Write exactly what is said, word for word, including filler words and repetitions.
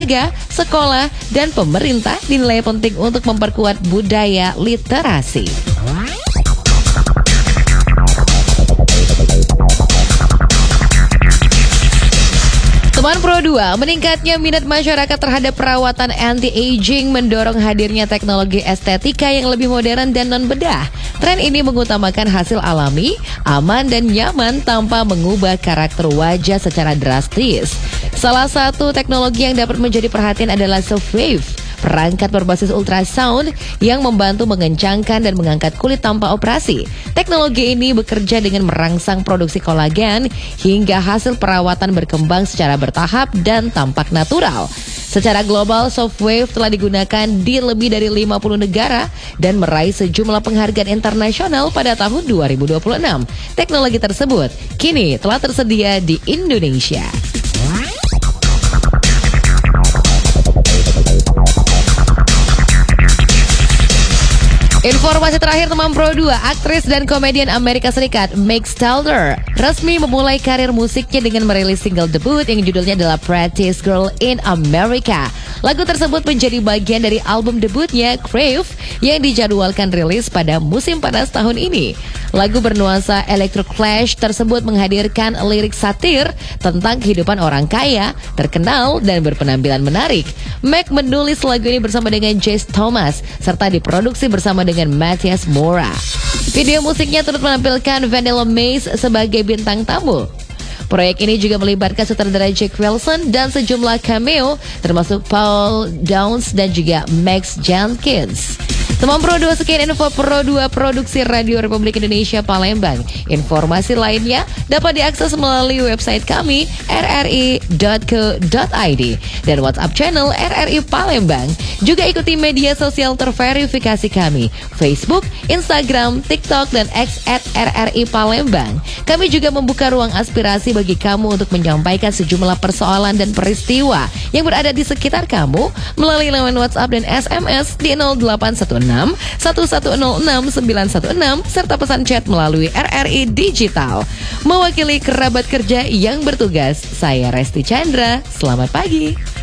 keluarga, sekolah, dan pemerintah dinilai penting untuk memperkuat budaya literasi. Teman Pro dua, meningkatnya minat masyarakat terhadap perawatan anti-aging mendorong hadirnya teknologi estetika yang lebih modern dan non-bedah. Tren ini mengutamakan hasil alami, aman dan nyaman tanpa mengubah karakter wajah secara drastis. Salah satu teknologi yang dapat menjadi perhatian adalah Shockwave, perangkat berbasis ultrasound yang membantu mengencangkan dan mengangkat kulit tanpa operasi. Teknologi ini bekerja dengan merangsang produksi kolagen hingga hasil perawatan berkembang secara bertahap dan tampak natural. Secara global, Shockwave telah digunakan di lebih dari lima puluh negara dan meraih sejumlah penghargaan internasional pada tahun dua ribu dua puluh enam. Teknologi tersebut kini telah tersedia di Indonesia. Informasi terakhir teman Pro dua, aktris dan komedian Amerika Serikat Meg Stalter resmi memulai karir musiknya dengan merilis single debut yang judulnya adalah Prettiest Girl in America. Lagu tersebut menjadi bagian dari album debutnya Crave yang dijadwalkan rilis pada musim panas tahun ini. Lagu bernuansa electro clash tersebut menghadirkan lirik satir tentang kehidupan orang kaya, terkenal, dan berpenampilan menarik. Meg menulis lagu ini bersama dengan Jesse Thomas serta diproduksi bersama dengan Matthias Mora. Video musiknya turut menampilkan Vanilla Mace sebagai bintang tamu. Proyek ini juga melibatkan sutradara Jack Wilson dan sejumlah cameo termasuk Paul Downs dan juga Max Jenkins. Teman Pro dua, sekian info Pro dua Produksi Radio Republik Indonesia Palembang. Informasi lainnya dapat diakses melalui website kami r r i dot co dot i d dan WhatsApp channel R R I Palembang. Juga ikuti media sosial terverifikasi kami, Facebook, Instagram, TikTok, dan X at R R I Palembang. Kami juga membuka ruang aspirasi bagi kamu untuk menyampaikan sejumlah persoalan dan peristiwa yang berada di sekitar kamu melalui laman WhatsApp dan S M S di nol delapan satu enam satu satu nol enam sembilan satu enam serta pesan chat melalui R R I Digital. Mewakili kerabat kerja yang bertugas, saya Resti Chandra. Selamat pagi.